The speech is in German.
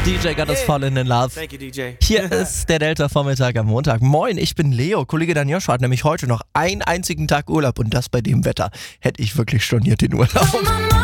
DJ Got Us Fallen in Love. Thank you, DJ. Hier ist der Delta-Vormittag am Montag. Moin, ich bin Leo. Kollege Dan Joshua hat nämlich heute noch einen einzigen Tag Urlaub und das bei dem Wetter. Hätte ich wirklich storniert den Urlaub.